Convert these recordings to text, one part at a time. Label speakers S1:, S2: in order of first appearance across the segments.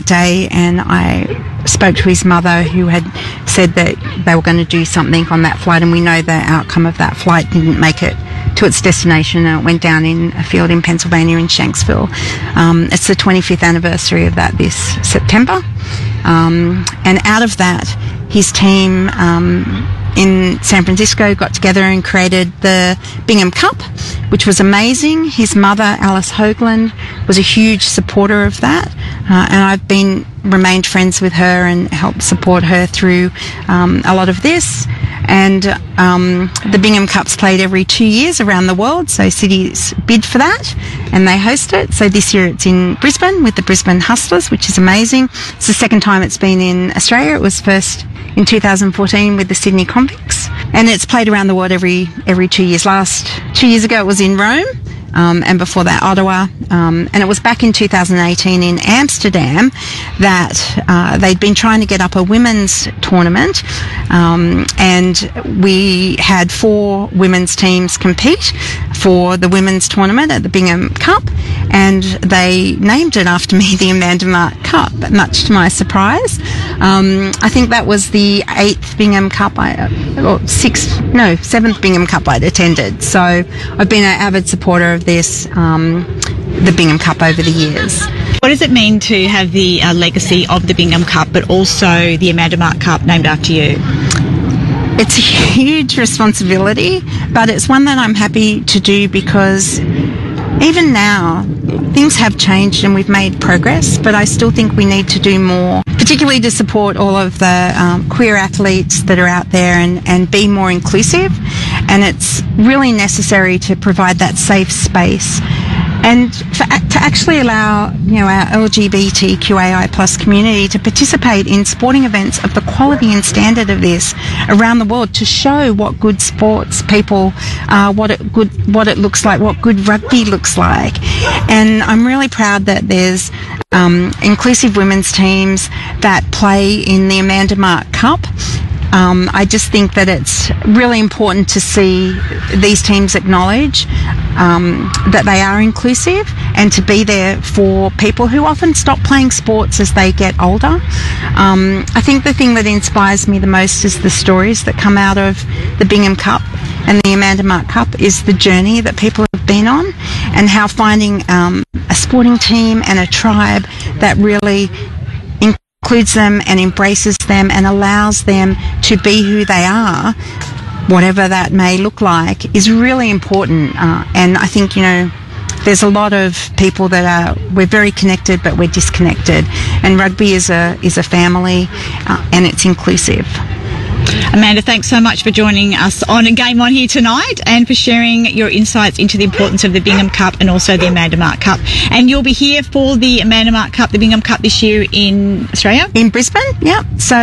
S1: that day, and I spoke to his mother, who had said that they were going to do something on that flight, and we know the outcome of that flight didn't make it to its destination, and it went down in a field in Pennsylvania in Shanksville. It's the 25th anniversary of that this September. And out of that, his team in San Francisco got together and created the Bingham Cup, which was amazing. His mother, Alice Hoagland, was a huge supporter of that, and I've remained friends with her and helped support her through a lot of this. And the Bingham Cup's played every 2 years around the world, so cities bid for that and they host it. So this year it's in Brisbane with the Brisbane Hustlers, which is amazing. It's the second time it's been in Australia. It was first in 2014 with the Sydney Convicts, and it's played around the world every 2 years. 2 years ago it was in Rome, and before that Ottawa, and it was back in 2018 in Amsterdam that they'd been trying to get up a women's tournament, and we had 4 women's teams compete for the women's tournament at the Bingham Cup, and they named it after me, the Amanda Mark Cup, much to my surprise. I think that was the 8th Bingham Cup, 7th Bingham Cup I'd attended. So I've been an avid supporter of this, the Bingham Cup, over the years.
S2: What does it mean to have the legacy of the Bingham Cup, but also the Amanda Mark Cup named after you?
S1: It's a huge responsibility, but it's one that I'm happy to do because even now, things have changed and we've made progress, but I still think we need to do more, particularly to support all of the queer athletes that are out there and be more inclusive. And it's really necessary to provide that safe space and to actually allow, our LGBTQAI plus community to participate in sporting events of the quality and standard of this around the world, to show what good sports people are, what it looks like, what good rugby looks like. And I'm really proud that there's inclusive women's teams that play in the Amanda Mark Cup. I just think that it's really important to see these teams acknowledge that they are inclusive and to be there for people who often stop playing sports as they get older. I think the thing that inspires me the most is the stories that come out of the Bingham Cup and the Amanda Mark Cup, is the journey that people have been on, and how finding a sporting team and a tribe that really includes them and embraces them and allows them to be who they are, whatever that may look like, is really important. And I think, there's a lot of people that we're very connected, but we're disconnected. And rugby is a family, and it's inclusive.
S2: Amanda, thanks so much for joining us on Game On here tonight and for sharing your insights into the importance of the Bingham Cup and also the Amanda Mark Cup. And you'll be here for the Amanda Mark Cup, the Bingham Cup, this year in Australia?
S1: In Brisbane, yeah. So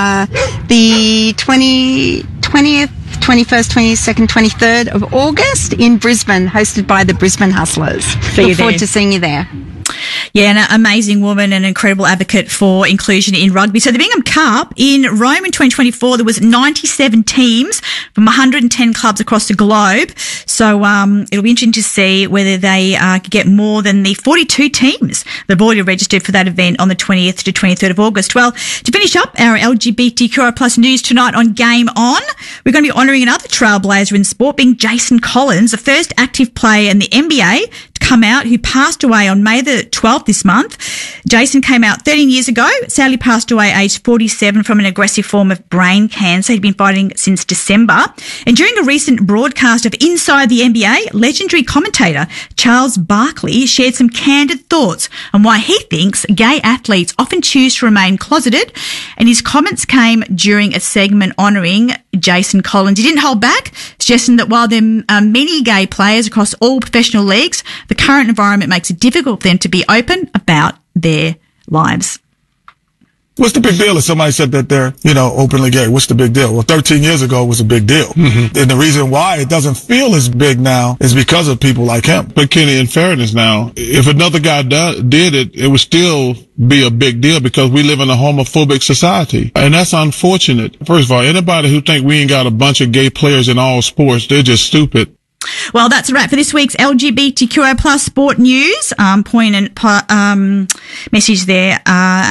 S1: the 20th, 21st, 22nd, 23rd of August in Brisbane, hosted by the Brisbane Hustlers. Look forward to seeing you there.
S2: Yeah, an amazing woman and an incredible advocate for inclusion in rugby. So the Bingham Cup in Rome in 2024, there was 97 teams from 110 clubs across the globe. So it'll be interesting to see whether they could get more than the 42 teams that have already registered for that event on the 20th to 23rd of August. Well, to finish up our LGBTQI plus news tonight on Game On, we're going to be honouring another trailblazer in sport, being Jason Collins, the first active player in the NBA to come out, who passed away on May the 12th this month. Jason came out 13 years ago, sadly passed away aged 47 from an aggressive form of brain cancer. He'd been fighting since December. And during a recent broadcast of Inside the NBA, legendary commentator Charles Barkley shared some candid thoughts on why he thinks gay athletes often choose to remain closeted. And his comments came during a segment honouring Jason Collins. He didn't hold back, suggesting that while there are many gay players across all professional leagues, the current environment makes it difficult for them to be open about their lives.
S3: What's the big deal if somebody said that they're, openly gay? What's the big deal? Well, 13 years ago was a big deal. Mm-hmm. And the reason why it doesn't feel as big now is because of people like him.
S4: But Kenny, in fairness now, if another guy did it, it would still be a big deal because we live in a homophobic society. And that's unfortunate. First of all, anybody who think we ain't got a bunch of gay players in all sports, they're just stupid.
S2: Well, that's a wrap for this week's LGBTQI plus sport news. Poignant message there.